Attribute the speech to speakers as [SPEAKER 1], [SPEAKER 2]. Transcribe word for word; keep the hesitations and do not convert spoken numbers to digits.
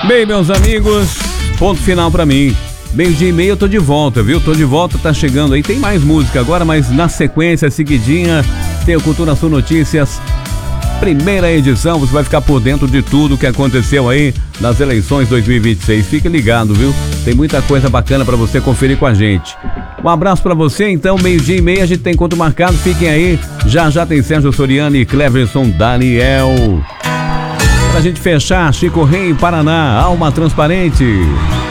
[SPEAKER 1] Bem, meus amigos, ponto final pra mim. Meio-dia e meia eu tô de volta, viu? Tô de volta, tá chegando aí. Tem mais música agora, mas na sequência, seguidinha, tem o Cultura Sul Notícias. Primeira edição, você vai ficar por dentro de tudo que aconteceu aí nas eleições dois mil e vinte e seis. Fique ligado, viu? Tem muita coisa bacana pra você conferir com a gente. Um abraço pra você, então, meio-dia e meia a gente tem encontro marcado. Fiquem aí, já já tem Sérgio Soriano e Cleverson Daniel. Pra gente fechar, Chico Rei, Paraná, Alma Transparente.